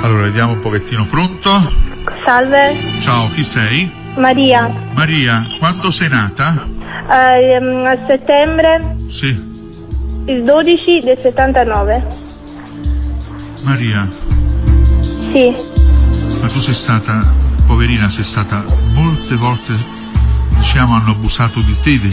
Allora, vediamo un pochettino. Pronto? Salve. Ciao, chi sei? Maria. Maria, quando sei nata? A settembre, Sì. il 12 del 79. Maria, Sì. ma tu sei stata, poverina, sei stata molte volte, diciamo, hanno abusato di te,